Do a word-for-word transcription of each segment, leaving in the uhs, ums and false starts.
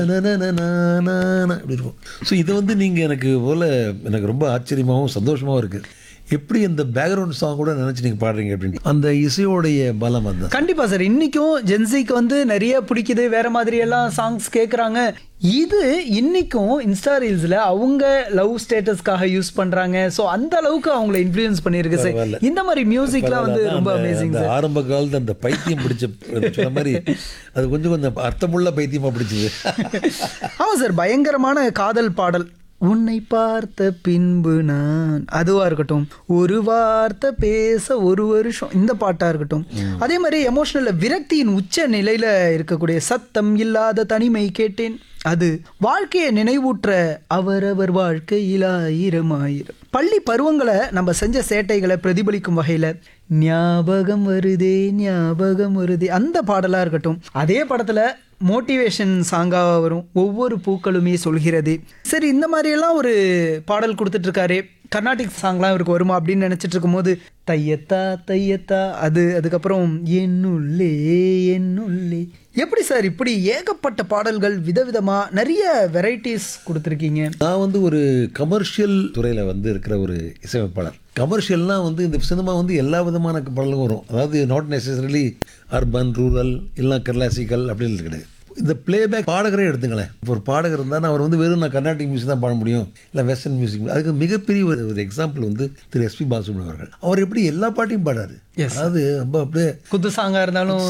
இப்படி இருக்கும். ஸோ இதை வந்து நீங்கள் எனக்கு போல் எனக்கு ரொம்ப ஆச்சரியமாகவும் சந்தோஷமாகவும் இருக்குது. எப்படி இந்த பேக்ரவுண்ட் சாங் கூட நினச்சி நீங்கள் பாடுறீங்க அப்படின்னு அந்த இசையோடைய பலம் அந்த. கண்டிப்பா சார், இன்னைக்கும் ஜென்சிக்கு வந்து நிறைய பிடிக்குது, வேற மாதிரி எல்லாம் சாங்ஸ் கேட்குறாங்க. இது இன்னைக்கும் இன்ஸ்டா ரீல்ஸ்ல அவங்க லவ் ஸ்டேட்டஸ்க்காக யூஸ் பண்றாங்க. ஸோ அந்த அளவுக்கு அவங்கள இன்ஃப்ளூயன்ஸ் பண்ணிருக்கு சார். இந்த மாதிரி மியூசிக்லாம் வந்து ரொம்ப அமேசிங் சார். ஆரம்ப காலத்து அந்த பைத்தியம் பிடிச்ச மாதிரி அது கொஞ்சம் கொஞ்சம் அர்த்தமுள்ள பைத்தியமா பிடிச்சது. ஆமா சார், பயங்கரமான காதல் பாடல். உன்னை பார்த்த பின்பு நான், அதுவா இருக்கட்டும், ஒரு வார்த்தை பேச ஒரு வருஷம், இந்த பாட்டா இருக்கட்டும். அதே மாதிரி எமோஷனல் விரக்தியின் உச்ச நிலையில இருக்கக்கூடிய சத்தம் இல்லாத தனிமை கேட்டேன், அது வாழ்க்கையை நினைவூற்ற அவரவர் வாழ்க்கையில் ஆயிரம் ஆயிரம். பள்ளி பருவங்களை நம்ம செஞ்ச சேட்டைகளை பிரதிபலிக்கும் வகையில ஞாபகம் வருதே ஞாபகம் வருதே அந்த பாடலா இருக்கட்டும். அதே படத்துல மோட்டிவேஷன் சாங்காக வரும், ஒவ்வொரு பூக்களுமே சொல்கிறது. சரி, இந்த மாதிரியெல்லாம் ஒரு பாடல் கொடுத்துட்டு இருக்காரு. கர்நாடிக் சாங்லாம் இவருக்கு வருமா அப்படின்னு நினச்சிட்டு இருக்கும்போது தையத்தா தையத்தா அது, அதுக்கப்புறம் என்னுள்ளே என்னுள்ளே. எப்படி சார் இப்படி ஏகப்பட்ட பாடல்கள் விதவிதமாக நிறைய வெரைட்டிஸ் கொடுத்துருக்கீங்க? நான் வந்து ஒரு கமர்ஷியல் துறையில் வந்து இருக்கிற ஒரு இசையமைப்பாளர். கமர்ஷியல்னால் வந்து இந்த சினிமா வந்து எல்லா விதமான பாடலும் வரும். அதாவது நாட் நெசசரிலி அர்பன், ரூரல், இல்லை கிளாசிக்கல் அப்படின்னு கிடையாது. இந்த பிளேபேக் பாடகரே எடுத்துங்களேன். இப்போ ஒரு பாடகர் இருந்தால் அவர் வந்து வெறும் நான் கர்நாடிக் மியூசிக் தான் பாட முடியும், இல்லை வெஸ்டர்ன் மியூசிக். அதுக்கு மிகப்பெரிய ஒரு ஒரு எக்ஸாம்பிள் வந்து திரு எஸ்பி பாலசுப்ரமணியம் அவர்கள். அவர் எப்படி எல்லா பாட்டையும் பாடாரு. அதாவது ரொம்ப அப்படியே குத்து சாங்கா இருந்தாலும்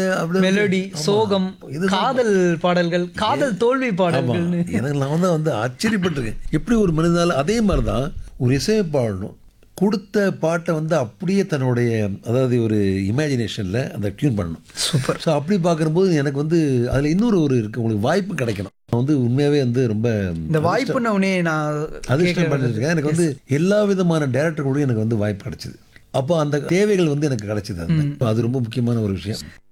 மெலடி, சோகம், காதல் பாடல்கள், காதல் தோல்வி பாடல்கள். எனக்கு நான் வந்து வந்து ஆச்சரியப்பட்டிருக்கேன் எப்படி ஒரு மனிதனால. அதே மாதிரி தான் ஒரு இசையமைப்பாளனும் கொடுத்த பாட்டை வந்து அப்படியே தன்னுடைய அதாவது ஒரு இமேஜினேஷனில் அந்த டியூன் பண்ணணும். சூப்பர். ஸோ அப்படி பார்க்கும்போது எனக்கு வந்து அதில் இன்னொரு ஒரு இருக்குது, உங்களுக்கு வாய்ப்பு கிடைக்கணும். நான் வந்து உண்மையாகவே வந்து ரொம்ப இந்த வாய்ப்புன்னே நான் அதிர்ஷ்டம் பண்ணிருக்கேன். எனக்கு வந்து எல்லா விதமான டேரக்டர் கூட எனக்கு வந்து வாய்ப்பு கிடைச்சிது. அப்போ அந்த தேவைகள் வந்து எனக்கு கிடைச்சிது. அது ரொம்ப முக்கியமான ஒரு விஷயம்.